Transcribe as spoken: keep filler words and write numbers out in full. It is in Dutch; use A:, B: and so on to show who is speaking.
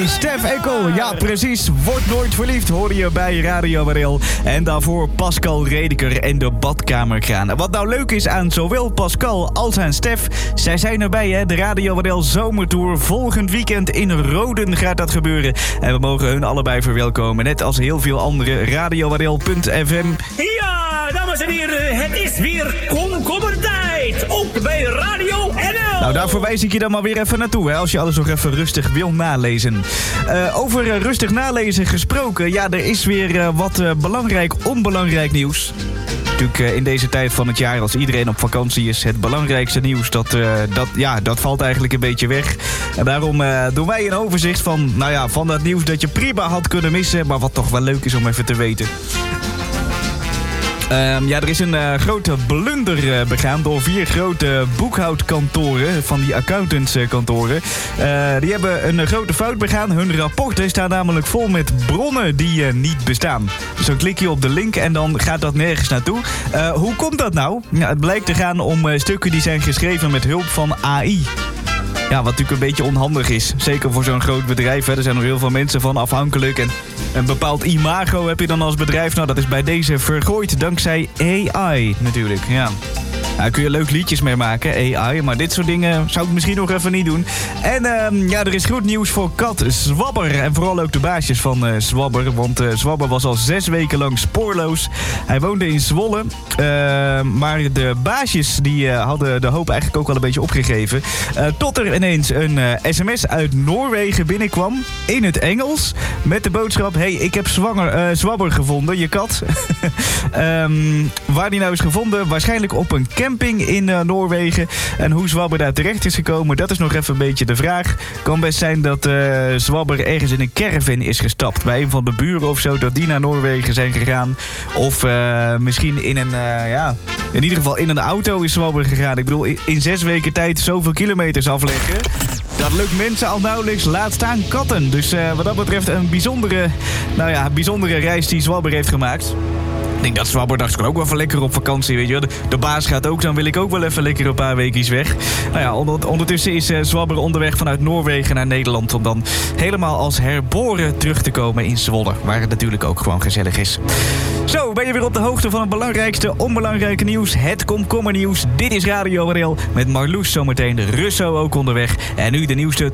A: Hey, Stef Ekkel. Ja, precies. Word nooit verliefd, hoorde je bij Radio Warel. En daarvoor Pascal Redeker en de badkamerkraan. Wat nou leuk is aan zowel Pascal als aan Stef, zij zijn erbij, hè. De Radio Warel Zomertour. Volgend weekend in Roden gaat dat gebeuren. En we mogen hun allebei verwelkomen. Net als heel veel andere. radio warel punt f m.
B: Ja, dames en heren, het is weer komkommertijd. Ook bij Radio N L.
A: Nou, daar verwijs ik je dan maar weer even naartoe, hè, als je alles nog even rustig wil nalezen. Uh, over uh, rustig nalezen gesproken, ja, er is weer uh, wat uh, belangrijk, onbelangrijk nieuws. Natuurlijk uh, in deze tijd van het jaar, als iedereen op vakantie is, het belangrijkste nieuws, dat, uh, dat, ja, dat valt eigenlijk een beetje weg. En daarom uh, doen wij een overzicht van, nou ja, van dat nieuws dat je prima had kunnen missen, maar wat toch wel leuk is om even te weten. Um, ja, er is een uh, grote blunder uh, begaan door vier grote boekhoudkantoren, van die accountantskantoren. Uh, die hebben een uh, grote fout begaan. Hun rapporten staan namelijk vol met bronnen die uh, niet bestaan. Dus dan klik je op de link en dan gaat dat nergens naartoe. Uh, hoe komt dat nou? Nou, het blijkt te gaan om uh, stukken die zijn geschreven met hulp van A I. Ja, wat natuurlijk een beetje onhandig is. Zeker voor zo'n groot bedrijf. Hè. Er zijn nog heel veel mensen van afhankelijk. En een bepaald imago heb je dan als bedrijf. Nou, dat is bij deze vergooid dankzij A I natuurlijk. Ja. Daar kun je leuk liedjes mee maken, A I. Maar dit soort dingen zou ik misschien nog even niet doen. En uh, ja, er is goed nieuws voor kat Zwabber. En vooral ook de baasjes van uh, Zwabber. Want uh, Zwabber was al zes weken lang spoorloos. Hij woonde in Zwolle. Uh, maar de baasjes die uh, hadden de hoop eigenlijk ook wel een beetje opgegeven. Uh, tot er ineens een uh, sms uit Noorwegen binnenkwam. In het Engels. Met de boodschap: hey, ik heb zwanger, uh, Zwabber gevonden, je kat. um, waar die nou is gevonden? Waarschijnlijk op een camping in uh, Noorwegen. En hoe Zwabber daar terecht is gekomen, dat is nog even een beetje de vraag. Kan best zijn dat uh, Zwabber ergens in een caravan is gestapt. Bij een van de buren of zo, dat die naar Noorwegen zijn gegaan. Of uh, misschien in een, uh, ja, in ieder geval in een auto is Zwabber gegaan. Ik bedoel, in, in zes weken tijd zoveel kilometers afleggen. Dat lukt mensen al nauwelijks, laat staan katten. Dus uh, wat dat betreft een bijzondere, nou ja, bijzondere reis die Zwabber heeft gemaakt. Ik denk dat Zwabber dacht, ik kan ook wel even lekker op vakantie, weet je. De, de baas gaat ook, dan wil ik ook wel even lekker een paar weekjes weg. Nou ja, onder, ondertussen is uh, Zwabber onderweg vanuit Noorwegen naar Nederland, om dan helemaal als herboren terug te komen in Zwolle, waar het natuurlijk ook gewoon gezellig is. Zo, ben je weer op de hoogte van het belangrijkste onbelangrijke nieuws, het komkommernieuws. Dit is Radio Warel met Marloes zometeen, Russo ook onderweg. En nu de nieuwste